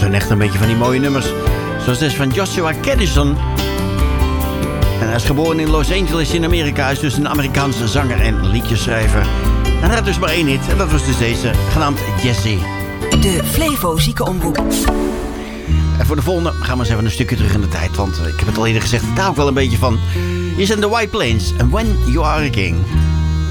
zijn echt een beetje van die mooie nummers. Zoals deze van Joshua Caddison. En hij is geboren in Los Angeles in Amerika. Hij is dus een Amerikaanse zanger en liedjeschrijver. En hij had dus maar één hit. En dat was dus deze, genaamd Jessie. De Flevo Ziekenomroep. En voor de volgende gaan we eens even een stukje terug in de tijd. Want ik heb het al eerder gezegd, daar hou ik wel een beetje van. Hier zijn de White Plains. And When You Are a King.